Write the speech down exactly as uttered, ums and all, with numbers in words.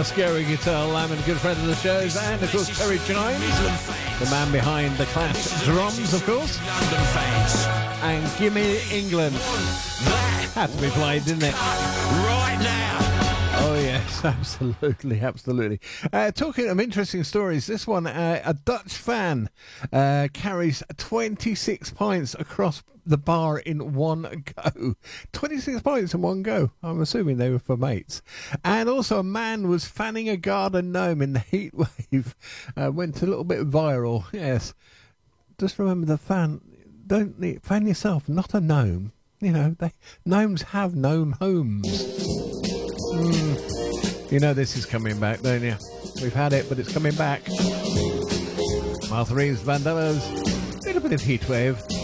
our scary guitar lamb and good friend of the shows, and of course Terry Chimes, the man behind the Clash drums, of course. And Gimme England. Had to be played, didn't it? Right now. Oh yes, absolutely, absolutely. Uh, talking of interesting stories, this one, uh, a Dutch fan uh, carries twenty-six pints across the bar in one go. twenty-six pints in one go. I'm assuming they were for mates. And also a man was fanning a garden gnome in the heat wave. Uh, went a little bit viral, yes. Just remember the fan, don't need, fan yourself, not a gnome. You know, they gnomes have gnome homes. Mm. You know this is coming back, don't you? We've had it, but it's coming back. Martha Reeves, Vandellas, a little bit of Heatwave.